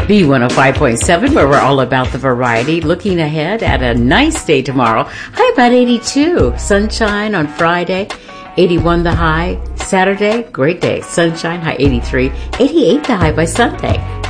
B105.7, where we're all about the variety. Looking ahead at a nice day tomorrow. High about 82. Sunshine on Friday. 81 the high. Saturday, great day. Sunshine, high 83. 88 the high by Sunday.